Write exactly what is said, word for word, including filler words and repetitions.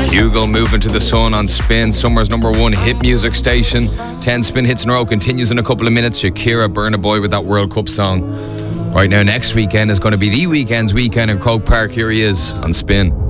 Dougal moving to the sun on Spin, summer's number one hit music station. ten Spin hits in a row continues in a couple of minutes. Shakira, Burna Boy with that World Cup song. Right now, next weekend is going to be the weekend's weekend in Croke Park. Here he is on Spin.